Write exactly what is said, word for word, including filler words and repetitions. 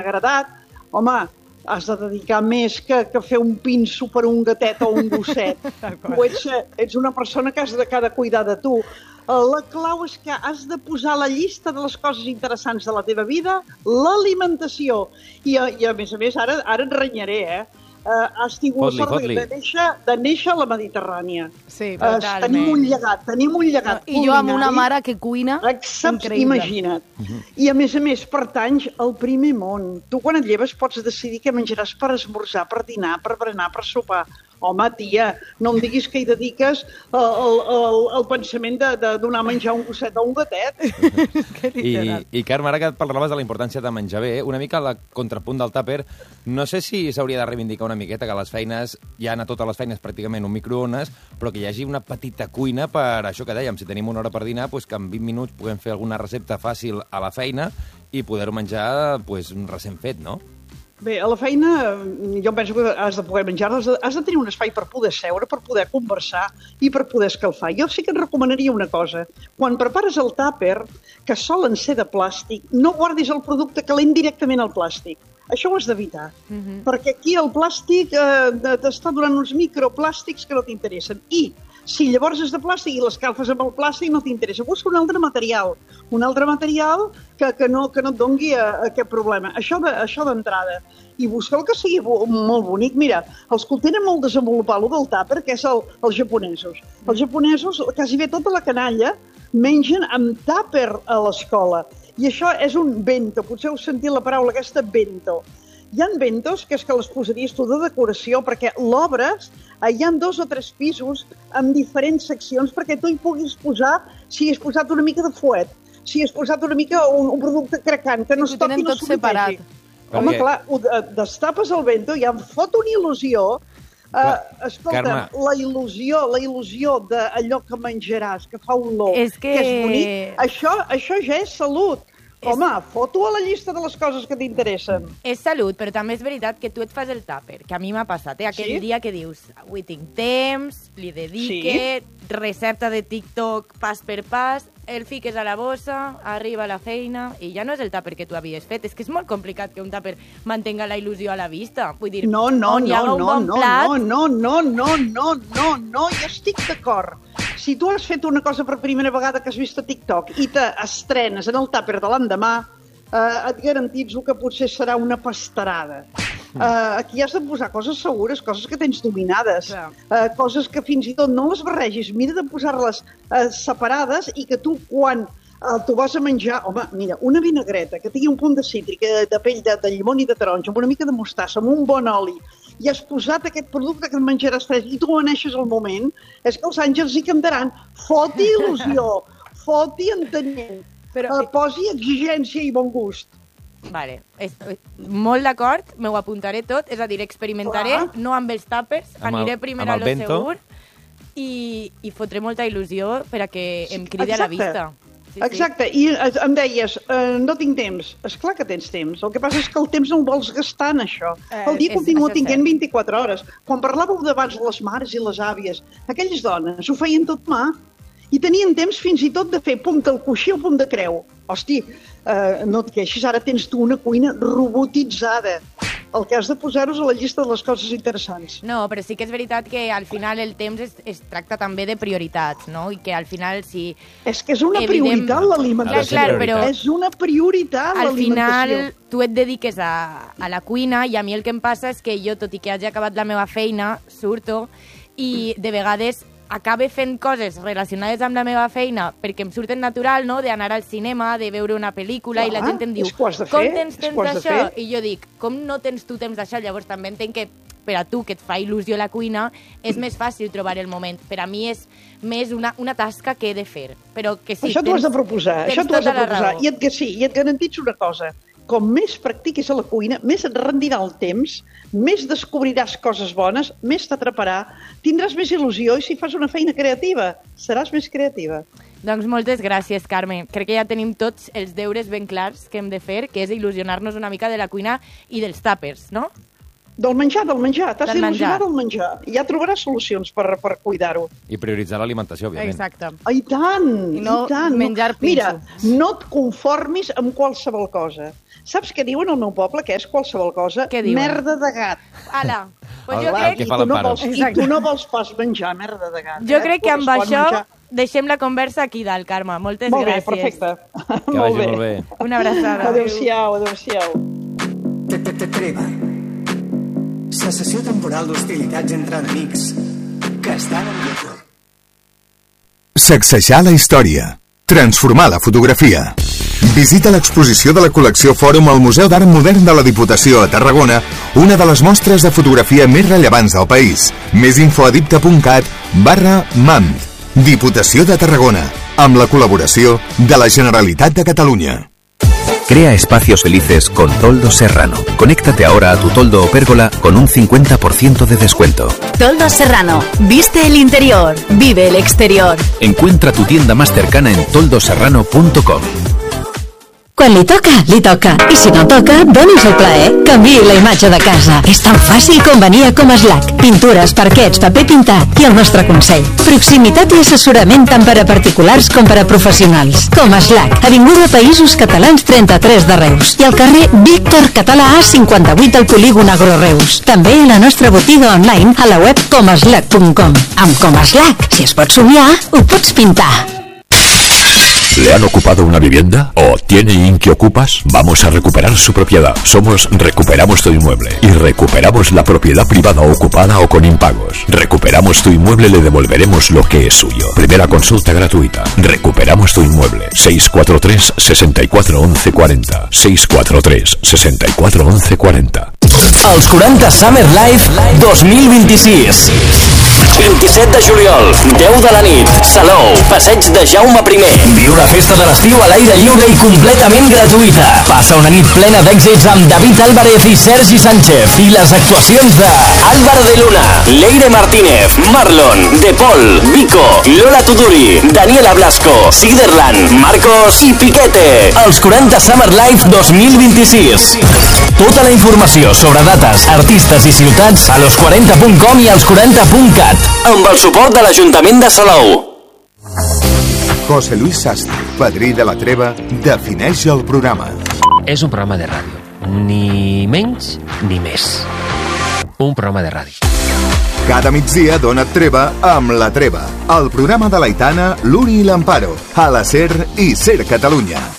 agradat, home, has de dedicar més que, que fer un pinso per un gatet o un gosset. Tu ets, ets una persona que has de, que ha de cuidar de tu. La clau és que has de posar a la llista de les coses interessants de la teva vida l'alimentació. I, i a més a més, ara, ara et renyaré, eh? Uh, has tingut fot-li, sort fot-li. de néixer, de néixer a la Mediterrània. Sí, Uh, totalment. tenim un llegat, tenim un llegat I jo amb una culinari. mare que cuina, Saps? increïble. Imagina't. I a més a més, pertanys al primer món. Tu quan et lleves pots decidir què menjaràs per esmorzar, per dinar, per berenar, per sopar. Home, tia, no em diguis que hi dediques el, el, el pensament de, de donar a menjar un gosset o un gatet. I, I Carme, ara que parlaves de la importància de menjar bé, una mica el contrapunt del tàper, no sé si s'hauria de reivindicar una miqueta que a les feines, hi ha a totes les feines pràcticament un microones, però que hi hagi una petita cuina per això que dèiem, si tenim una hora per dinar, doncs que en vint minuts puguem fer alguna recepta fàcil a la feina i poder-ho menjar doncs, recent fet, no? Bé, a la feina jo penso que has de poder menjar, has de, has de tenir un espai per poder seure, per poder conversar i per poder escalfar. Jo sí que et recomanaria una cosa. Quan prepares el tàper, que solen ser de plàstic, no guardis el producte calent directament al plàstic. Això ho has d'evitar, uh-huh. perquè aquí el plàstic eh, t'està donant uns microplàstics que no t'interessen. I si llavors és de plàstic i l'escalfes amb el plàstic no t'interessa, busca un altre material, un altre material que, que, no, que no et dongui a, a aquest problema. Això de, això d'entrada. I busca el que sigui bo, molt bonic. Mira, els que ho tenen molt desenvolupat, el del tàper, que és el, els japonesos. Els japonesos, quasi bé tota la canalla, mengen amb tàper a l'escola. I això és un bento, potser heu sentit la paraula aquesta bento. Hi ha bentos que és que les posaries tu de decoració perquè l'obres, hi ha dos o tres pisos amb diferents seccions perquè tu hi puguis posar, si has posat una mica de fuet, si has posat una mica un, un producte cracant, que no es toqui, no separat. Home, clar, ho, destapes el bento i em fot una il·lusió. Uh, escolta, Carme. la il·lusió, la il·lusió d'allò que menjaràs, que fa olor, És que... que és bonic, això, això ja és salut. És... Home, foto a la llista de les coses que t'interessen. És salut, però també és veritat que tu et fas el tàper, que a mi m'ha passat, eh? Aquell Sí? dia que dius, avui tinc temps, li dedique, recepta de TikTok pas per pas, el fiques a la bossa, arriba a la feina, i ja no és el tàper que tu havies fet. És que és molt complicat que un tàper mantenga la il·lusió a la vista. Vull dir, No, no, on hi no, haga un no, bon no, plat... no, no, no, no, no, no, jo estic d'acord. Si tu has fet una cosa per primera vegada que has vist a TikTok i t'estrenes en el tàper de l'endemà, eh, et garantitzo que potser serà una pastarada. Eh, aquí has de posar coses segures, coses que tens dominades, eh, coses que fins i tot no les barregis. Mira de posar-les eh, separades i que tu quan eh, t'ho vas a menjar... Home, mira, una vinagreta que tingui un punt de cítrica, de pell de, de llimona i de taronja, amb una mica de mostassa, amb un bon oli, i has posat aquest producte que et menjaràs tres i tu aneixes al moment, és que els àngels hi cantaran. Foti il·lusió, foti entenent, Però... eh, posi exigència i bon gust. Vale, és, molt d'acord, m'ho apuntaré tot, és a dir, experimentaré, Clar. no amb els tàpers, Amb el- aniré primer amb a el lo bento. segur i, i fotré molta il·lusió per a que em cridi a la Exacte. vista. Sí, Exacte, i eh, em deies, eh, no tinc temps. Esclar que tens temps. El que passa és que el temps no el vols gastar en això. Eh, El dia és- continua això és tinguent cert. vint-i-quatre hores. Quan parlàveu d'abans les mares i les àvies, aquelles dones ho feien tot mà i tenien temps fins i tot de fer punt del coixí o punt de creu. Hosti, eh, no et queixis, ara tens tu una cuina robotitzada. El que has de posar-ho és a la llista de les coses interessants. No, però sí que és veritat que al final el temps es, es tracta també de prioritats, no? I que al final si... És que és una Evident- prioritat l'alimentació. Clar, clar, però- És una prioritat Al l'alimentació. final tu et dediques a, a la cuina i a mi el que em passa és que jo, tot i que hagi acabat la meva feina, surto i de vegades acabe fent coses relacionades amb la meva feina perquè em surten natural, no?, d'anar al cinema, de veure una pel·lícula, Clar, i la gent em diu, és que ho has de com fer, tens és que temps ho has de d'això? fer. I jo dic, com no tens tu temps d'això? Llavors també entenc que per a tu, que et fa il·lusió la cuina, és més fàcil trobar el moment. Per a mi és més una, una tasca que he de fer. Però que sí, Això t'ho has de proposar, tens això t'ho has de tota la proposar. raó. I et, que sí, i et garantitzo una cosa. Com més practiquis a la cuina, més et rendirà el temps, més descobriràs coses bones, més t'atraparà, tindràs més il·lusió i si fas una feina creativa, seràs més creativa. Doncs moltes gràcies, Carme. Crec que ja tenim tots els deures ben clars que hem de fer, que és il·lusionar-nos una mica de la cuina i dels tàpers, no? Del menjar, del menjar. T'has Del d'il·lusionar menjar. del menjar. Ja trobaràs solucions per, per cuidar-ho. I prioritzar l'alimentació, òbviament. Exacte. Ah, I tant, I no i tant. menjar Mira, pinxo. no et conformis amb qualsevol cosa. Saps què diuen al meu poble? Que és qualsevol cosa? Què diuen? Merda de gat. Ala, pues El jo gat crec, que I fa tu, no l'Amparo. vols, I Exacte. tu no vols pas menjar merda de gat. jo eh? crec que amb Correspon això menjar. deixem la conversa aquí dalt, Carme. Moltes Molt bé, gràcies. perfecte. Que vagi molt bé. Una abraçada. Adéu-siau, adéu-siau. Treva. Cessació temporal d'hostilitats entre enemics que estan en guerra. Sacsejar la història. Transformar la fotografia. Visita l'exposició de la col·lecció Fòrum al Museu d'Art Modern de la Diputació a Tarragona, una de les mostres de fotografia més rellevants del país. Més info a dipta.cat barra MAMD. Diputació de Tarragona, amb la col·laboració de la Generalitat de Catalunya. Crea espacios felices con Toldo Serrano. Conéctate ahora a tu toldo o pérgola con un cincuenta por ciento de descuento. Toldo Serrano. Viste el interior. Vive el exterior. Encuentra tu tienda más cercana en toldo serrano punto com. Quan li toca, li toca. I si no toca, doni's el plaer. Canviï la imatge de casa. És tan fàcil com venir a Comaslac. Pintures, parquets, paper pintat i el nostre consell. Proximitat i assessorament tant per a particulars com per a professionals. Comaslac, Avinguda Països Catalans trenta-tres de Reus. I al carrer Víctor Català A cinquanta-vuit al polígon Agroreus. També a la nostra botiga online a la web comaslac punt com. Amb Comaslac, si es pot somiar, ho pots pintar. ¿Le han ocupado una vivienda? ¿O tiene Inquiocupas? Vamos a recuperar su propiedad. Somos Recuperamos tu Inmueble y recuperamos la propiedad privada ocupada o con impagos. Recuperamos tu Inmueble, le devolveremos lo que es suyo. Primera consulta gratuita. Recuperamos tu Inmueble. seis cuatro tres, seis cuatro, once cuarenta. seis cuatro tres, seis cuatro, once cuarenta. Els quaranta Summer Live dos mil vint-i-sis. vint-i-set de juliol, deu de la nit, Salou, passeig de Jaume primer. Viu la festa de l'estiu a l'aire lliure i completament gratuïta. Passa una nit plena d'èxits amb David Álvarez i Sergi Sánchez i les actuacions de Álvaro de Luna, Leire Martínez, Marlon, De Paul, Vico, Lola Tuduri, Daniela Blasco, Siderland, Marcos i Piquete. Els quaranta Summer Live dos mil vint-i-sis. Tota la informació sobre dates, artistes i ciutats a los quaranta punt com i als quaranta punt cat, amb el suport de l'Ajuntament de Salou. José Luis Sastre, padrí de la Treva, defineix el programa. És un programa de ràdio, ni menys ni més. Un programa de ràdio. Cada migdia dona't treva amb La Treva, el programa de l'Aitana, l'Uni i l'Amparo, a la SER i SER Catalunya.